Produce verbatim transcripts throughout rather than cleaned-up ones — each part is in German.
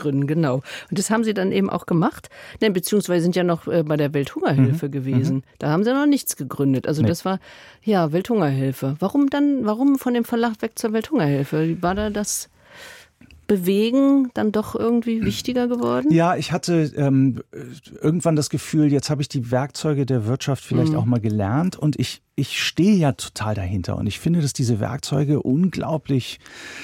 gründen, genau. Und das haben Sie dann eben auch gemacht, ne, beziehungsweise sind ja noch äh, bei der Welthungerhilfe mhm. gewesen. Mhm. Da haben Sie noch nichts gegründet. Also nee. das war, ja, Welthungerhilfe. Warum dann, warum von dem Verlag weg zur Welthungerhilfe? War da das Bewegen dann doch irgendwie wichtiger geworden? Ja, ich hatte ähm, irgendwann das Gefühl, jetzt habe ich die Werkzeuge der Wirtschaft vielleicht mhm. auch mal gelernt und ich, ich stehe ja total dahinter und ich finde, dass diese Werkzeuge unglaublich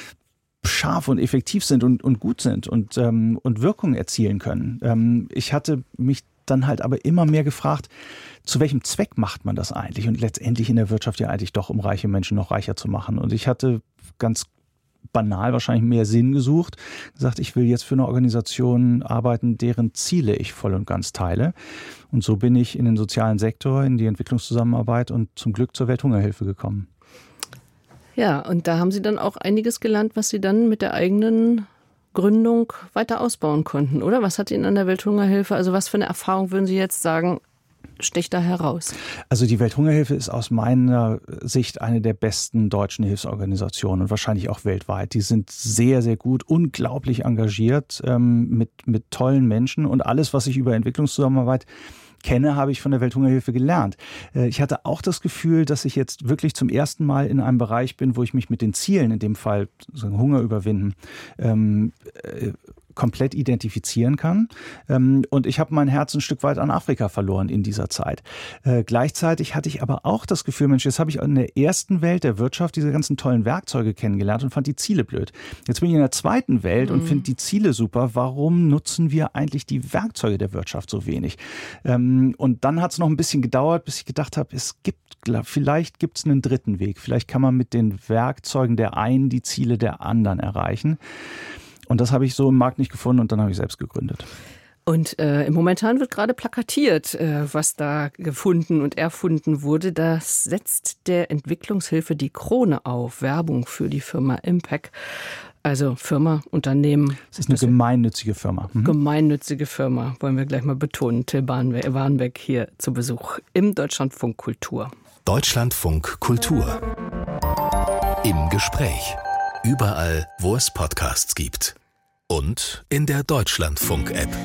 scharf und effektiv sind und, und gut sind und, ähm, und Wirkung erzielen können. Ähm, ich hatte mich dann halt aber immer mehr gefragt, zu welchem Zweck macht man das eigentlich? Und letztendlich in der Wirtschaft ja eigentlich doch, um reiche Menschen noch reicher zu machen. Und ich hatte ganz banal wahrscheinlich mehr Sinn gesucht, gesagt, ich will jetzt für eine Organisation arbeiten, deren Ziele ich voll und ganz teile. Und so bin ich in den sozialen Sektor, in die Entwicklungszusammenarbeit und zum Glück zur Welthungerhilfe gekommen. Ja, und da haben Sie dann auch einiges gelernt, was Sie dann mit der eigenen Gründung weiter ausbauen konnten, oder? Was hat Ihnen an der Welthungerhilfe, also was für eine Erfahrung würden Sie jetzt sagen, sticht da heraus? Also die Welthungerhilfe ist aus meiner Sicht eine der besten deutschen Hilfsorganisationen und wahrscheinlich auch weltweit. Die sind sehr, sehr gut, unglaublich engagiert, ähm, mit, mit tollen Menschen und alles, was ich über Entwicklungszusammenarbeit kenne, habe ich von der Welthungerhilfe gelernt. Ich hatte auch das Gefühl, dass ich jetzt wirklich zum ersten Mal in einem Bereich bin, wo ich mich mit den Zielen, in dem Fall Hunger überwinden, ähm, komplett identifizieren kann. Und ich habe mein Herz ein Stück weit an Afrika verloren in dieser Zeit. Äh, gleichzeitig hatte ich aber auch das Gefühl, Mensch, jetzt habe ich in der ersten Welt der Wirtschaft diese ganzen tollen Werkzeuge kennengelernt und fand die Ziele blöd. Jetzt bin ich in der zweiten Welt mhm. und finde die Ziele super. Warum nutzen wir eigentlich die Werkzeuge der Wirtschaft so wenig? Ähm, und dann hat es noch ein bisschen gedauert, bis ich gedacht habe, es gibt, vielleicht gibt es einen dritten Weg. Vielleicht kann man mit den Werkzeugen der einen die Ziele der anderen erreichen. Und das habe ich so im Markt nicht gefunden und dann habe ich selbst gegründet. Und äh, momentan wird gerade plakatiert, äh, was da gefunden und erfunden wurde. Das setzt der Entwicklungshilfe die Krone auf. Werbung für die Firma Impact. Also Firma, Unternehmen. Es ist eine gemeinnützige Firma. Mhm. Gemeinnützige Firma, wollen wir gleich mal betonen. Till Warnbeck hier zu Besuch im Deutschlandfunk Kultur. Deutschlandfunk Kultur. Im Gespräch. Überall, wo es Podcasts gibt. Und in der Deutschlandfunk-App.